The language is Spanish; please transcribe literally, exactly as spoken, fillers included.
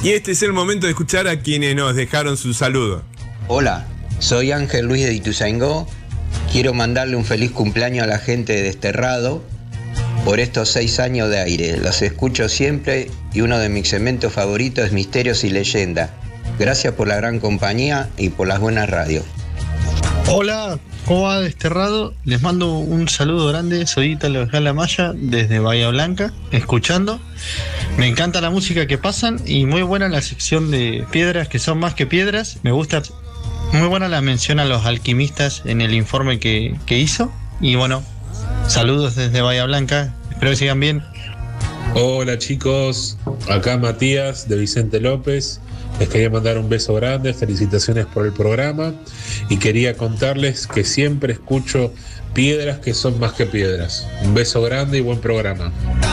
Y este es el momento de escuchar a quienes nos dejaron su saludo. Hola, soy Ángel Luis de Ituzaingó. Quiero mandarle un feliz cumpleaños a la gente de Desterrado por estos seis años de aire. Los escucho siempre y uno de mis segmentos favoritos es Misterios y Leyendas. Gracias por la gran compañía y por las buenas radios. Hola, ¿cómo va Desterrado? Les mando un saludo grande, soy Ítalo Galamaya desde Bahía Blanca, escuchando. Me encanta la música que pasan y muy buena la sección de piedras que son más que piedras. Me gusta, muy buena la mención a los alquimistas en el informe que, que hizo. Y bueno, saludos desde Bahía Blanca, espero que sigan bien. Hola chicos, acá Matías de Vicente López. Les quería mandar un beso grande, felicitaciones por el programa y quería contarles que siempre escucho piedras que son más que piedras. Un beso grande y buen programa.